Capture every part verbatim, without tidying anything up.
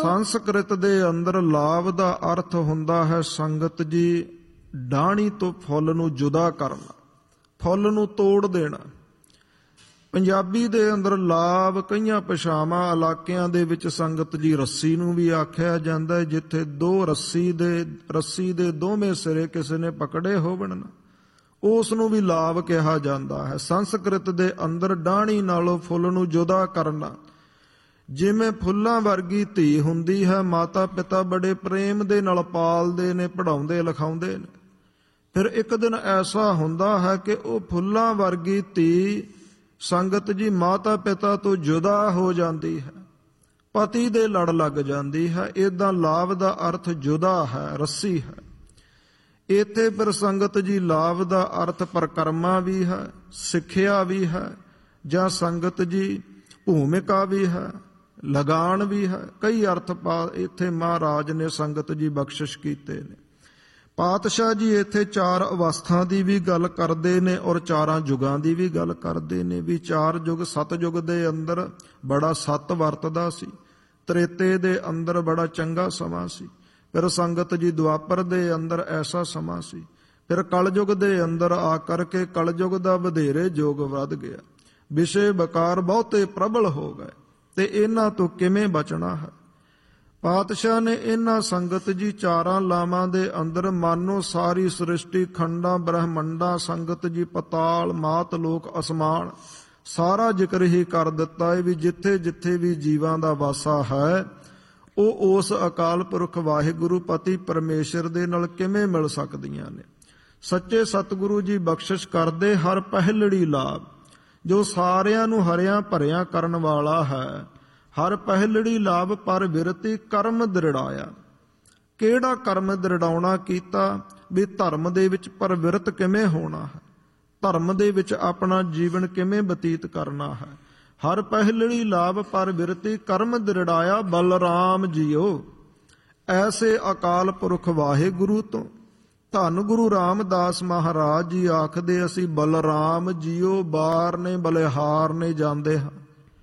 ਸੰਸਕ੍ਰਿਤ ਦੇ ਅੰਦਰ ਲਾਭ ਦਾ ਅਰਥ ਹੁੰਦਾ ਹੈ ਸੰਗਤ ਜੀ ਡਾਹਣੀ ਤੋਂ ਫੁੱਲ ਨੂੰ ਜੁਦਾ ਕਰਨਾ, ਫੁੱਲ ਨੂੰ ਤੋੜ ਦੇਣਾ। ਪੰਜਾਬੀ ਦੇ ਅੰਦਰ ਲਾਭ ਕਈਆਂ ਭਾਸ਼ਾਵਾਂ ਇਲਾਕਿਆਂ ਦੇ ਵਿੱਚ ਸੰਗਤ ਜੀ ਰੱਸੀ ਨੂੰ ਵੀ ਆਖਿਆ ਜਾਂਦਾ ਹੈ। ਜਿੱਥੇ ਦੋ ਰੱਸੀ ਦੇ ਰੱਸੀ ਦੇ ਦੋਵੇਂ ਸਿਰੇ ਕਿਸੇ ਨੇ ਪਕੜੇ ਹੋਵਣ ਨਾ, ਉਸ ਨੂੰ ਵੀ ਲਾਭ ਕਿਹਾ ਜਾਂਦਾ ਹੈ। ਸੰਸਕ੍ਰਿਤ ਦੇ ਅੰਦਰ ਡਾਹਣੀ ਨਾਲੋਂ ਫੁੱਲ ਨੂੰ ਜੁਦਾ ਕਰਨਾ। ਜਿਵੇਂ ਫੁੱਲਾਂ ਵਰਗੀ ਧੀ ਹੁੰਦੀ ਹੈ, ਮਾਤਾ ਪਿਤਾ ਬੜੇ ਪ੍ਰੇਮ ਦੇ ਨਾਲ ਪਾਲਦੇ ਨੇ, ਪੜ੍ਹਾਉਂਦੇ ਲਿਖਾਉਂਦੇ ਨੇ। ਫਿਰ ਇੱਕ ਦਿਨ ਐਸਾ ਹੁੰਦਾ ਹੈ ਕਿ ਉਹ ਫੁੱਲਾਂ ਵਰਗੀ ਧੀ ਸੰਗਤ ਜੀ ਮਾਤਾ ਪਿਤਾ ਤੋਂ ਜੁਦਾ ਹੋ ਜਾਂਦੀ ਹੈ, ਪਤੀ ਦੇ ਲੜ ਲੱਗ ਜਾਂਦੀ ਹੈ। ਏਦਾਂ ਲਾਭ ਦਾ ਅਰਥ ਜੁਦਾ ਹੈ, ਰੱਸੀ ਹੈ। ਇੱਥੇ ਫਿਰ ਸੰਗਤ ਜੀ ਲਾਭ ਦਾ ਅਰਥ ਪਰਕਰਮਾ ਵੀ ਹੈ, ਸਿੱਖਿਆ ਵੀ ਹੈ, ਜਾਂ ਸੰਗਤ ਜੀ ਭੂਮਿਕਾ ਵੀ ਹੈ, ਲਗਾਨ ਵੀ ਹੈ। ਕਈ ਅਰਥ ਪਾ ਇੱਥੇ ਮਹਾਰਾਜ ਨੇ ਸੰਗਤ ਜੀ ਬਖਸ਼ਿਸ਼ ਕੀਤੇ ਨੇ। ਪਾਤਸ਼ਾਹ ਜੀ ਇੱਥੇ ਚਾਰ ਅਵਸਥਾ ਦੀ ਵੀ ਗੱਲ ਕਰਦੇ ਨੇ ਔਰ ਚਾਰਾਂ ਯੁਗਾਂ ਦੀ ਵੀ ਗੱਲ ਕਰਦੇ ਨੇ ਵੀ ਚਾਰ ਯੁਗ, ਸਤਯੁਗ ਦੇ ਅੰਦਰ ਬੜਾ ਸਤ ਵਰਤਦਾ ਸੀ, ਤ੍ਰੇਤੇ ਦੇ ਅੰਦਰ ਬੜਾ ਚੰਗਾ ਸਮਾਂ ਸੀ, ਫਿਰ ਸੰਗਤ ਜੀ ਦੁਆਪਰ ਦੇ ਅੰਦਰ ਐਸਾ ਸਮਾਂ ਸੀ, ਫਿਰ ਕਲਯੁਗ ਦੇ ਅੰਦਰ ਆ ਕਰਕੇ ਕਲਯੁਗ ਦਾ ਵਧੇਰੇ ਯੁਗ ਵੱਧ ਗਿਆ, ਵਿਸ਼ੇ ਵਿਕਾਰ ਬਹੁਤੇ ਪ੍ਰਬਲ ਹੋ ਗਏ ਤੇ ਇਹਨਾਂ ਤੋਂ ਕਿਵੇਂ ਬਚਣਾ ਹੈ। ਪਾਤਸ਼ਾਹ ਨੇ ਇਹਨਾਂ ਸੰਗਤ ਜੀ ਚਾਰਾਂ ਲਾਵਾਂ ਦੇ ਅੰਦਰ ਮਾਨੋ ਸਾਰੀ ਸ੍ਰਿਸ਼ਟੀ, ਖੰਡਾਂ ਬ੍ਰਹਮੰਡਾਂ, ਸੰਗਤ ਜੀ ਪਤਾਲ, ਮਾਤ ਲੋਕ, ਅਸਮਾਨ, ਸਾਰਾ ਜ਼ਿਕਰ ਹੀ ਕਰ ਦਿੱਤਾ ਹੈ ਵੀ ਜਿੱਥੇ ਜਿੱਥੇ ਵੀ ਜੀਵਾਂ ਦਾ ਵਾਸਾ ਹੈ ਉਹ ਉਸ ਅਕਾਲ ਪੁਰਖ ਵਾਹਿਗੁਰੂ ਪਤੀ ਪਰਮੇਸ਼ਰ ਦੇ ਨਾਲ ਕਿਵੇਂ ਮਿਲ ਸਕਦੀਆਂ ਨੇ। ਸੱਚੇ ਸਤਿਗੁਰੂ ਜੀ ਬਖਸ਼ਿਸ਼ ਕਰਦੇ ਹਰ ਪਹਿਲੜੀ ਲਾਭ, ਜੋ ਸਾਰਿਆਂ ਨੂੰ ਹਰਿਆਂ ਭਰਿਆਂ ਕਰਨ ਵਾਲਾ ਹੈ। ਹਰ ਪਹਿਲੜੀ ਲਾਭ ਪਰ ਬਿਰਤੀ ਕਰਮ ਦ੍ਰਿੜਾਇਆ। ਕਿਹੜਾ ਕਰਮ ਦ੍ਰਿੜਾਉਣਾ ਕੀਤਾ ਵੀ ਧਰਮ ਦੇ ਵਿੱਚ ਪਰਵਿਰਤ ਕਿਵੇਂ ਹੋਣਾ ਹੈ, ਧਰਮ ਦੇ ਵਿੱਚ ਆਪਣਾ ਜੀਵਨ ਕਿਵੇਂ ਬਤੀਤ ਕਰਨਾ ਹੈ। ਹਰ ਪਹਿਲੜੀ ਲਾਭ ਪਰ ਬਿਰਤੀ ਕਰਮ ਦ੍ਰਿੜਾਇਆ, ਬਲਰਾਮ ਜੀਓ ਐਸੇ ਅਕਾਲ ਪੁਰਖ ਵਾਹਿਗੁਰੂ ਤੋਂ। ਧੰਨ ਗੁਰੂ ਰਾਮਦਾਸ ਮਹਾਰਾਜ ਜੀ ਆਖਦੇ ਅਸੀਂ ਬਲਰਾਮ ਜੀਓ ਬਾਰ ਨੇ ਬਲਿਹਾਰ ਨੇ ਜਾਂਦੇ ਹਾਂ।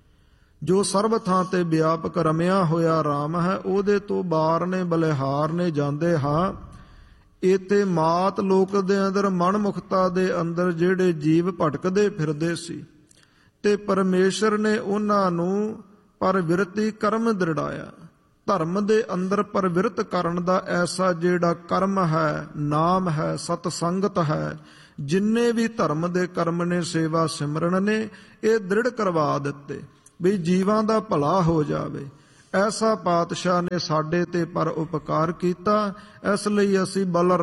ਜੋ ਸਰਬ ਥਾਂ ਤੇ ਵਿਆਪਕ ਰਮਿਆ ਹੋਇਆ ਰਾਮ ਹੈ, ਉਹਦੇ ਤੋਂ ਬਾਰ ਨੇ ਬਲਿਹਾਰ ਨੇ ਜਾਂਦੇ ਹਾਂ। ਇੱਥੇ ਮਾਤ ਲੋਕ ਦੇ ਅੰਦਰ ਮਨਮੁਖਤਾ ਦੇ ਅੰਦਰ ਜਿਹੜੇ ਜੀਵ ਭਟਕਦੇ ਫਿਰਦੇ ਸੀ ਤੇ ਪਰਮੇਸ਼ਰ ਨੇ ਉਹਨਾਂ ਨੂੰ ਪਰਵਿਰਤੀ ਕਰਮ ਦ੍ਰਿੜਾਇਆ। ਧਰਮ ਦੇ ਅੰਦਰ ਪਰਵਿਰਤ ਕਰਨ ਦਾ ਐਸਾ ਜਿਹੜਾ ਕਰਮ ਹੈ, ਨਾਮ ਹੈ, ਸਤ ਸੰਗਤ ਹੈ, ਜਿੰਨੇ ਵੀ ਧਰਮ ਦੇ ਕਰਮ ਨੇ, ਸੇਵਾ ਸਿਮਰਨ ਨੇ, ਇਹ ਦ੍ਰਿੜ ਕਰਵਾ ਦਿੱਤੇ ਵੀ ਜੀਵਾਂ ਦਾ ਭਲਾ ਹੋ ਜਾਵੇ। ਐਸਾ ਪਾਤਸ਼ਾਹ ਨੇ ਸਾਡੇ ਤੇ ਪਰ ਉਪਕਾਰ ਕੀਤਾ। ਇਸ ਲਈ ਅਸੀਂ ਬਲ